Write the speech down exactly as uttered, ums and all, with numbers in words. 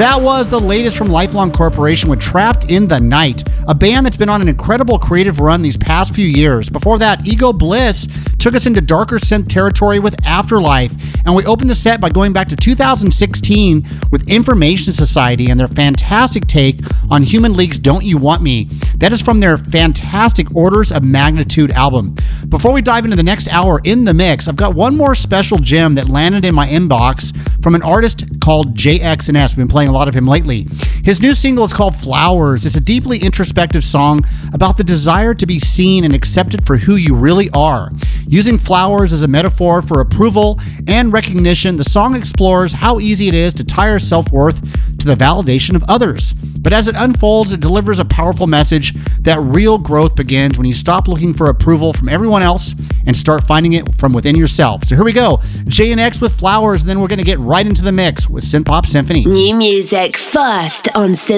That was the latest from Lifelong Corporation with Trapped in the Night, a band that's been on an incredible creative run these past few years. Before that, Ego Bliss took us into darker synth territory with Afterlife, and we opened the set by going back to two thousand sixteen with Information Society and their fantastic take on Human League's Don't You Want Me. That is from their fantastic Orders of Magnitude album. Before we dive into the next hour in the mix, I've got one more special gem that landed in my inbox from an artist called J X N S. We've been playing a lot of him lately. His new single is called Flowers. It's a deeply introspective song about the desire to be seen and accepted for who you really are. Using flowers as a metaphor for approval and recognition, the song explores how easy it is to tie our self-worth to the validation of others. But as it unfolds, it delivers a powerful message that real growth begins when you stop looking for approval from everyone else and start finding it from within yourself. So here we go. J N X with Flowers, and then we're going to get right into the mix with Synth Pop Symphony. New music first on Synth